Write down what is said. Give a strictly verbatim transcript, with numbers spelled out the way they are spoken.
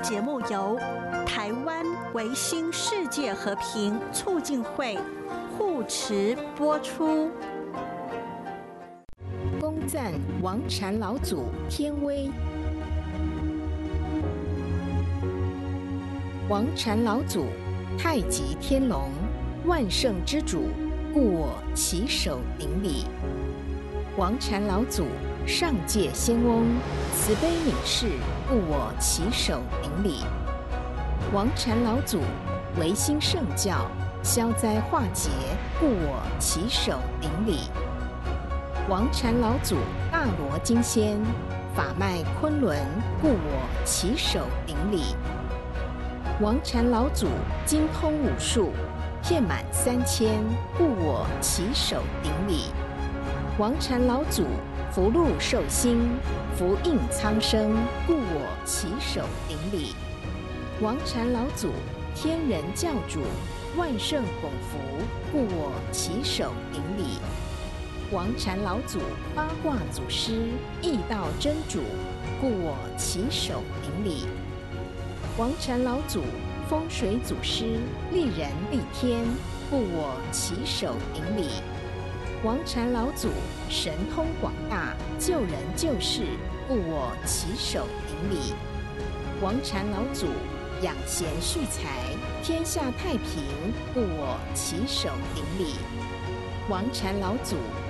节目由台湾维新世界和平促进会护持播出。 恭赞王禅老祖天威。王禅老祖，太极天龙，万圣之主，故我起手顶礼。王禅老祖，上界仙翁，慈悲悯世，故我起手顶礼。王禅老祖，维新圣教，消灾化劫，故我起手顶礼。王禅老祖，大罗金仙，法脉昆仑，故我起手顶礼。王禅老祖，精通武术，遍满三千，故我起手顶礼。王禅老祖，福禄寿星，福应苍生，故我起手顶礼。王禅老祖，天人教主，万圣拱福，故我起手顶礼。王禅老祖，八卦祖师，易道真主，故我起手顶礼。王禅老祖，风水祖师，利人利天，故我起手顶礼。王禅老祖，神通广大，救人救世，故我起手顶礼。王禅老祖，养贤蓄财，天下太平，故我起手顶礼。王禅老祖，